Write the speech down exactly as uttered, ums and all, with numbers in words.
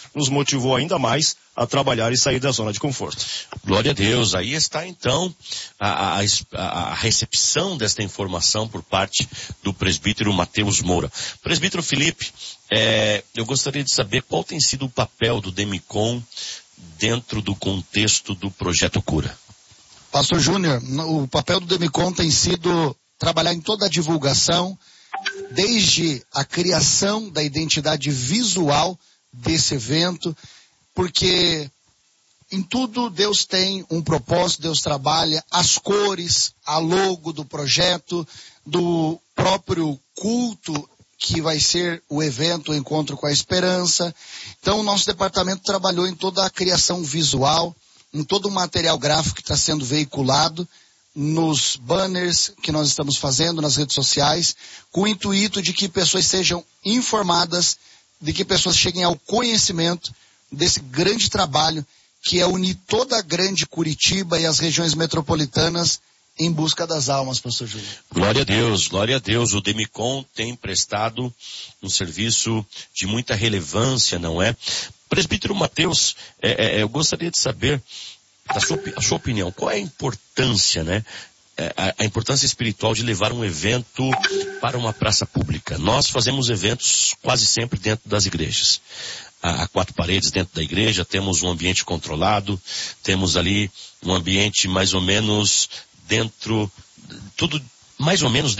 nos motivou ainda mais a trabalhar e sair da zona de conforto. Glória a Deus. Aí está então a, a, a recepção desta informação por parte do presbítero Mateus Moura. Presbítero Felipe, é, eu gostaria de saber qual tem sido o papel do DEMICON dentro do contexto do Projeto Cura. Pastor Júnior, o papel do DEMICON tem sido trabalhar em toda a divulgação, desde a criação da identidade visual desse evento, porque em tudo Deus tem um propósito, Deus trabalha as cores, a logo do projeto, do próprio culto que vai ser o evento, o Encontro com a Esperança. Então o nosso departamento trabalhou em toda a criação visual, em todo o material gráfico que está sendo veiculado, nos banners que nós estamos fazendo nas redes sociais, com o intuito de que pessoas sejam informadas, de que pessoas cheguem ao conhecimento desse grande trabalho que é unir toda a grande Curitiba e as regiões metropolitanas em busca das almas, pastor Júlio. Glória a Deus, glória a Deus. O DEMICON tem prestado um serviço de muita relevância, não é? Presbítero Mateus, é, é, eu gostaria de saber a sua, a sua opinião, qual é a importância, né? A, a importância espiritual de levar um evento para uma praça pública. Nós fazemos eventos quase sempre dentro das igrejas. A, a quatro paredes dentro da igreja, temos um ambiente controlado, temos ali um ambiente mais ou menos dentro, tudo mais ou menos